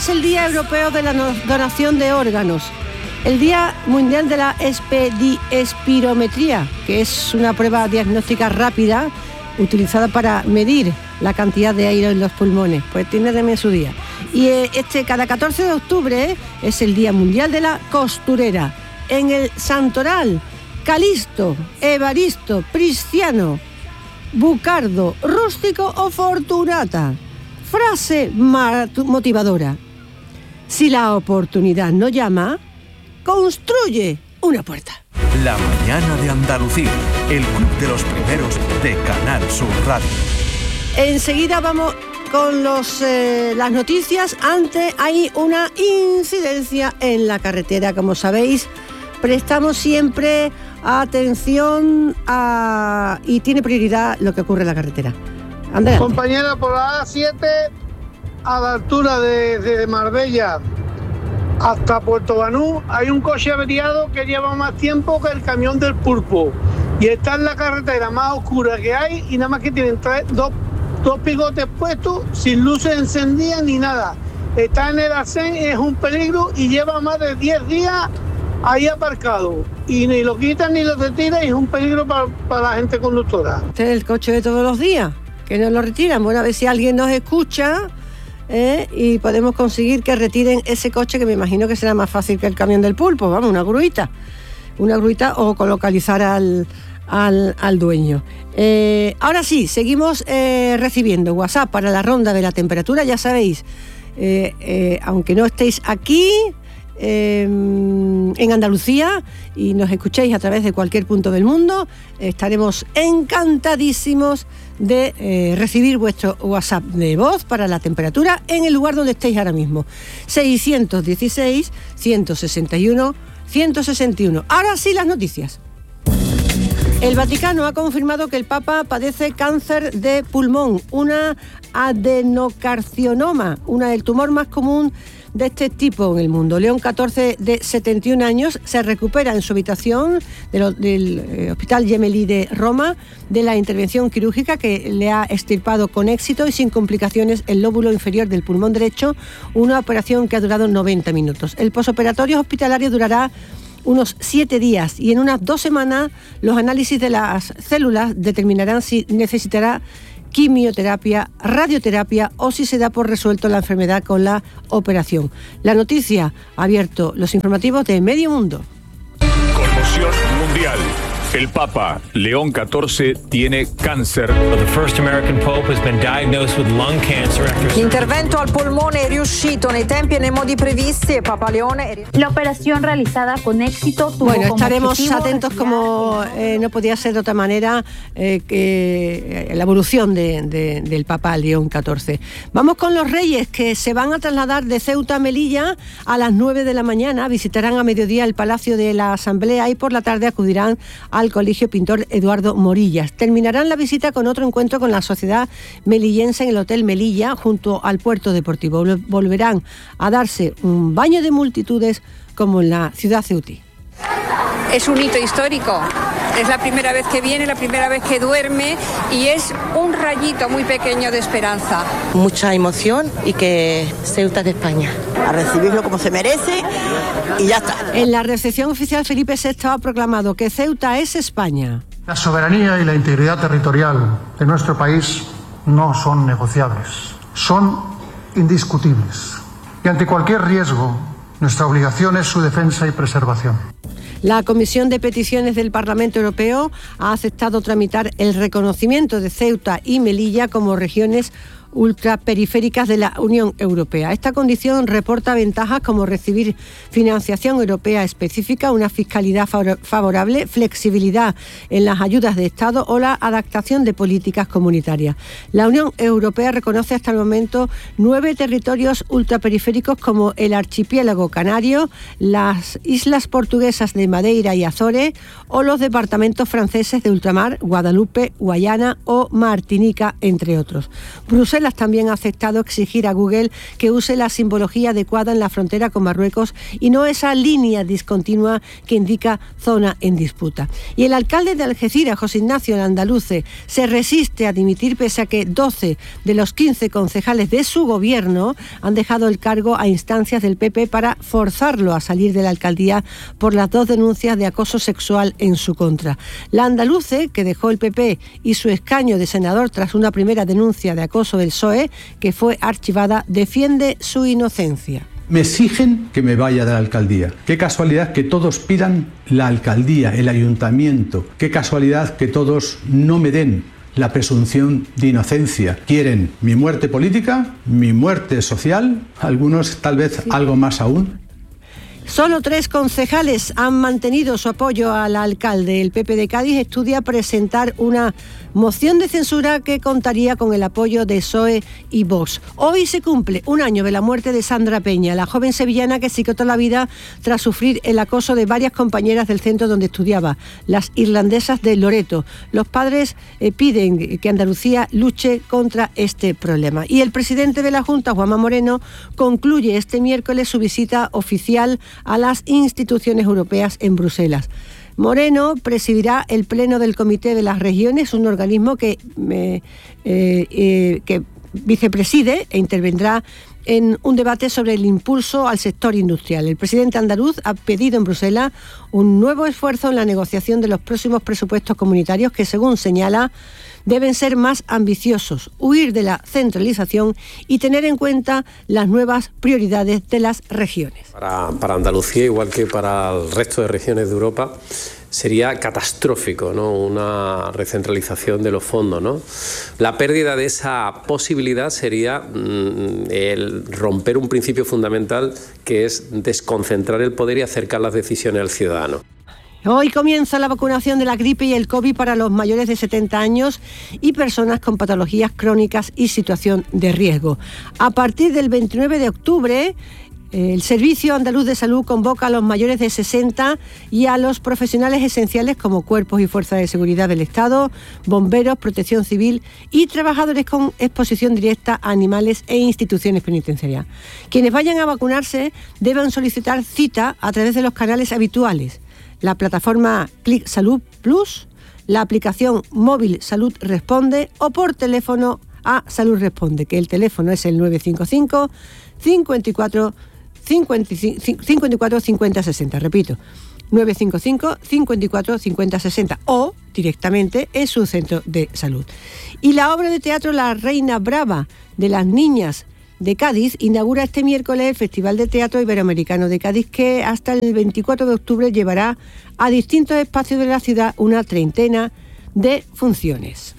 es el Día Europeo de la Donación de Órganos, el Día Mundial de la Espirometría, que es una prueba diagnóstica rápida utilizada para medir la cantidad de aire en los pulmones. Pues tiene también su día. Y cada 14 de octubre es el Día Mundial de la Costurera. En el Santoral, Calisto, Evaristo, Prisciano, Bucardo, Rústico o Fortunata. Frase motivadora: si la oportunidad no llama, construye una puerta. La mañana de Andalucía, el club de los primeros de Canal Sur Radio. Enseguida vamos con las noticias. Antes hay una incidencia en la carretera, como sabéis. Prestamos siempre atención y tiene prioridad lo que ocurre en la carretera. Andrea. Compañera, por la A7 a la altura de Marbella hasta Puerto Banús hay un coche averiado que lleva más tiempo que el camión del Pulpo y está en la carretera más oscura que hay y nada más que tienen dos picotes puestos sin luces encendidas ni nada. Está en el arcén, es un peligro y lleva más de 10 días ahí aparcado y ni lo quitan ni lo retiran y es un peligro para la gente conductora. Este es el coche de todos los días, que no lo retiran. Bueno, a ver si alguien nos escucha y podemos conseguir que retiren ese coche, que me imagino que será más fácil que el camión del Pulpo, vamos, una gruita o localizar al dueño. Ahora sí, seguimos recibiendo WhatsApp para la ronda de la temperatura, ya sabéis, aunque no estéis aquí en Andalucía y nos escuchéis a través de cualquier punto del mundo, estaremos encantadísimos de recibir vuestro WhatsApp de voz para la temperatura en el lugar donde estéis ahora mismo. 616-161-161. Ahora sí, las noticias. El Vaticano ha confirmado que el Papa padece cáncer de pulmón, una adenocarcinoma, el tumor más común de este tipo en el mundo. León XIV, de 71 años, se recupera en su habitación del Hospital Gemelli de Roma de la intervención quirúrgica que le ha extirpado con éxito y sin complicaciones el lóbulo inferior del pulmón derecho, una operación que ha durado 90 minutos. El posoperatorio hospitalario durará unos 7 días y en unas 2 semanas los análisis de las células determinarán si necesitará quimioterapia, radioterapia o si se da por resuelto la enfermedad con la operación. La noticia ha abierto los informativos de Medio Mundo. Conmoción mundial. El Papa León XIV tiene cáncer. L'intervento al polmone è riuscito nei tempi e nei modi previsti e Papa Leone... La operación realizada con éxito tuvo Bueno, como estaremos objetivo atentos como no podía ser de otra manera que la evolución del Papa León XIV. Vamos con los reyes que se van a trasladar de Ceuta a Melilla a las 9 de la mañana, visitarán a mediodía el Palacio de la Asamblea y por la tarde acudirán al Colegio Pintor Eduardo Morillas. Terminarán la visita con otro encuentro con la sociedad melillense en el Hotel Melilla, junto al puerto deportivo. Volverán a darse un baño de multitudes como en la ciudad ceutí. Es un hito histórico. Es la primera vez que viene, la primera vez que duerme y es un rayito muy pequeño de esperanza. Mucha emoción y que Ceuta es de España. A recibirlo como se merece y ya está. En la recepción oficial, Felipe VI ha proclamado que Ceuta es España. La soberanía y la integridad territorial de nuestro país no son negociables, son indiscutibles. Y ante cualquier riesgo, nuestra obligación es su defensa y preservación. La Comisión de Peticiones del Parlamento Europeo ha aceptado tramitar el reconocimiento de Ceuta y Melilla como regiones ultraperiféricas de la Unión Europea. Esta condición reporta ventajas como recibir financiación europea específica, una fiscalidad favorable, flexibilidad en las ayudas de Estado o la adaptación de políticas comunitarias. La Unión Europea reconoce hasta el momento 9 territorios ultraperiféricos como el archipiélago canario, las islas portuguesas de Madeira y Azores o los departamentos franceses de ultramar, Guadalupe, Guayana o Martinica, entre otros. Bruselas Bruselas también ha aceptado exigir a Google que use la simbología adecuada en la frontera con Marruecos y no esa línea discontinua que indica zona en disputa. Y el alcalde de Algeciras, José Ignacio Landaluce, se resiste a dimitir pese a que 12 de los 15 concejales de su gobierno han dejado el cargo a instancias del PP para forzarlo a salir de la alcaldía por las 2 denuncias de acoso sexual en su contra. Landaluce, que dejó el PP y su escaño de senador tras una primera denuncia de acoso del PSOE, que fue archivada, defiende su inocencia. Me exigen que me vaya de la alcaldía. Qué casualidad que todos pidan la alcaldía, el ayuntamiento. Qué casualidad que todos no me den la presunción de inocencia. Quieren mi muerte política, mi muerte social, algunos tal vez algo más aún. Solo 3 concejales han mantenido su apoyo al alcalde. El PP de Cádiz estudia presentar una moción de censura que contaría con el apoyo de PSOE y Vox. Hoy se cumple un año de la muerte de Sandra Peña, la joven sevillana que se quitó la vida tras sufrir el acoso de varias compañeras del centro donde estudiaba, las irlandesas de Loreto. Los padres piden que Andalucía luche contra este problema. Y el presidente de la Junta, Juanma Moreno, concluye este miércoles su visita oficial a las instituciones europeas en Bruselas. Moreno presidirá el Pleno del Comité de las Regiones, un organismo que vicepreside e intervendrá en un debate sobre el impulso al sector industrial. El presidente andaluz ha pedido en Bruselas un nuevo esfuerzo en la negociación de los próximos presupuestos comunitarios que, según señala, deben ser más ambiciosos, huir de la centralización y tener en cuenta las nuevas prioridades de las regiones. Para Andalucía, igual que para el resto de regiones de Europa, sería catastrófico, ¿no? Una recentralización de los fondos, ¿no? La pérdida de esa posibilidad sería el romper un principio fundamental, que es desconcentrar el poder y acercar las decisiones al ciudadano. Hoy comienza la vacunación de la gripe y el COVID para los mayores de 70 años y personas con patologías crónicas y situación de riesgo. A partir del 29 de octubre, el Servicio Andaluz de Salud convoca a los mayores de 60 y a los profesionales esenciales como cuerpos y fuerzas de seguridad del Estado, bomberos, protección civil y trabajadores con exposición directa a animales e instituciones penitenciarias. Quienes vayan a vacunarse deben solicitar cita a través de los canales habituales: la plataforma Clic Salud Plus, la aplicación móvil Salud Responde o por teléfono a Salud Responde, que el teléfono es el 955 54 50 60, repito, 955 54 50 60 o directamente en su centro de salud. Y la obra de teatro La Reina Brava de las Niñas de Cádiz inaugura este miércoles el Festival de Teatro Iberoamericano de Cádiz, que hasta el 24 de octubre llevará a distintos espacios de la ciudad una treintena de funciones.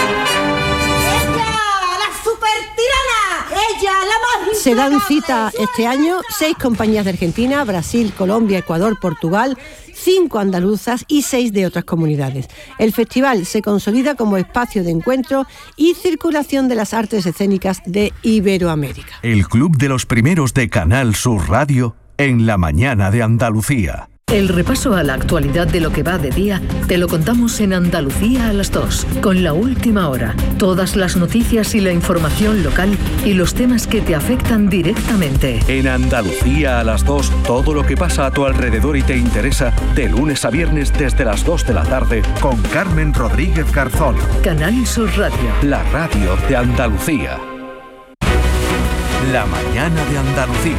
Se dan cita este año 6 compañías de Argentina, Brasil, Colombia, Ecuador, Portugal, 5 andaluzas y 6 de otras comunidades. El festival se consolida como espacio de encuentro y circulación de las artes escénicas de Iberoamérica. El Club de los Primeros de Canal Sur Radio en la mañana de Andalucía. El repaso a la actualidad de lo que va de día te lo contamos en Andalucía a las 2, con La Última Hora, todas las noticias y la información local y los temas que te afectan directamente. En Andalucía a las 2, todo lo que pasa a tu alrededor y te interesa, de lunes a viernes desde las 2 de la tarde, con Carmen Rodríguez Garzón. Canal Sur Radio. La radio de Andalucía. La mañana de Andalucía.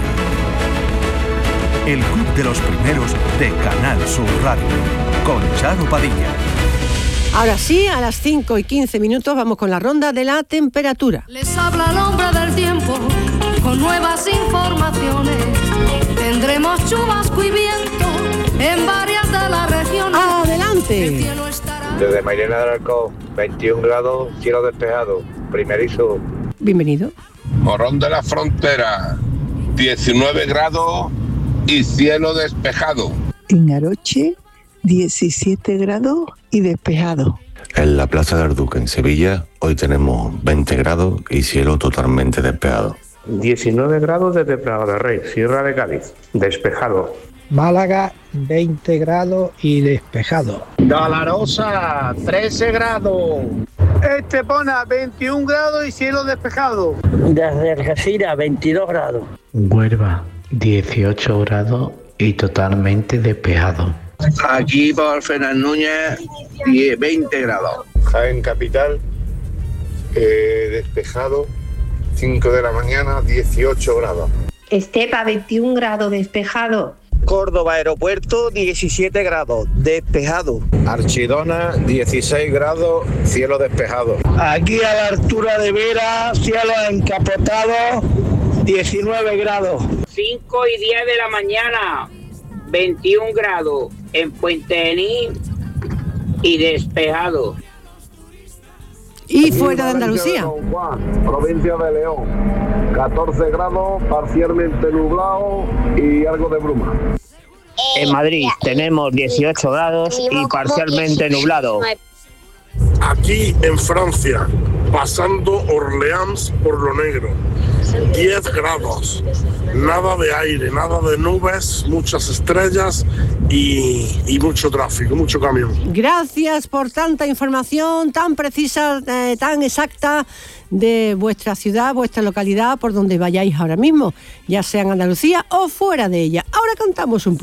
El Club de los Primeros de Canal Sur Radio, con Charo Padilla. Ahora sí, a las 5:15 vamos con la ronda de la temperatura. Les habla el hombre del tiempo con nuevas informaciones. Tendremos chubasco y viento en varias de las regiones. ¡Adelante! Desde Mairena del Alcón, 21 grados, cielo despejado, primerizo. Bienvenido. Morón de la Frontera, 19 grados y cielo despejado. En Aroche, 17 grados y despejado. En la Plaza del Duque, en Sevilla, hoy tenemos 20 grados y cielo totalmente despejado. 19 grados desde Prado de Rey, Sierra de Cádiz, despejado. Málaga 20 grados y despejado. Galarosa 13 grados. Estepona 21 grados y cielo despejado. Desde Algeciras 22 grados. Huelva 18 grados y totalmente despejado. Aquí por Fernández Núñez 20 grados. Jaén capital, despejado, 5 de la mañana, 18 grados. Estepa 21 grados despejado. Córdoba aeropuerto 17 grados, despejado. Archidona 16 grados, cielo despejado. Aquí a la altura de Vera, cielo encapotado 19 grados. 5 y 10 de la mañana, 21 grados en Puente Genil y despejado. Y fuera de Andalucía. Provincia de León, 14 grados, parcialmente nublado y algo de bruma. En Madrid tenemos 18 grados y parcialmente nublado. Aquí en Francia, pasando Orleans por lo negro, 10 grados, nada de aire, nada de nubes, muchas estrellas y mucho tráfico, mucho camión. Gracias por tanta información tan precisa, tan exacta de vuestra ciudad, vuestra localidad, por donde vayáis ahora mismo, ya sea en Andalucía o fuera de ella. Ahora contamos un poco.